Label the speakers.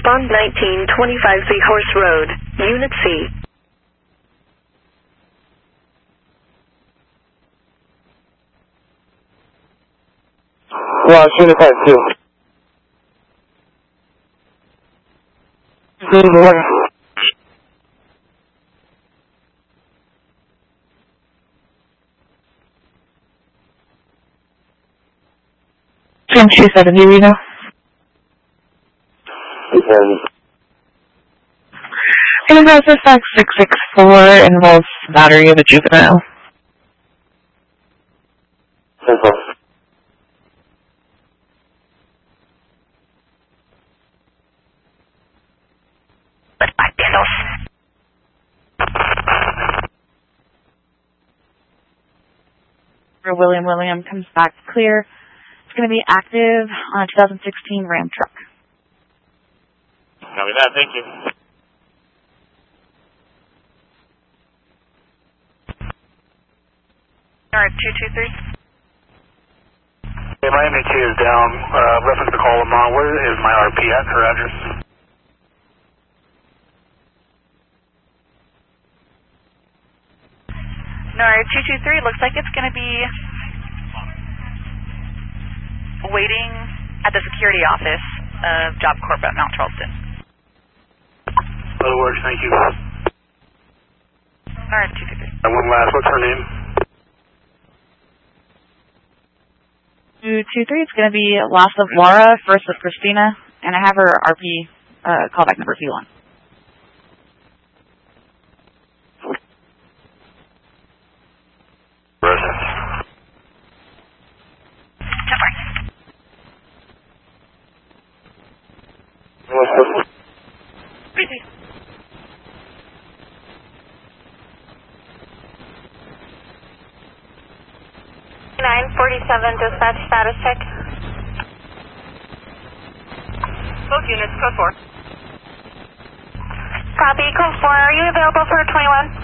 Speaker 1: Respond 1925 Seahorse Road, Unit C.
Speaker 2: Lost Unit 52.
Speaker 3: From 270, Reno. Involves suspect 664, involves battery of a juvenile. William comes back clear. It's going to be active on a 2016 Ram truck.
Speaker 4: Copy that, thank you.
Speaker 5: Alright, 223.
Speaker 4: Okay, my MHA is down. Reference to call Lamont. Where is my RP at, her address?
Speaker 5: Alright, 223. Looks like it's going to be waiting at the security office of Job Corp at Mount Charleston.
Speaker 4: That'll work, thank you.
Speaker 5: Alright, 223.
Speaker 4: One last, what's her name?
Speaker 3: 223, it's going to be last of Laura, first of Christina, and I have her RP callback number if you want.
Speaker 4: Resident.
Speaker 6: 947 dispatch status check.
Speaker 5: Both units, code 4.
Speaker 6: Copy, code 4. Are you available for 21?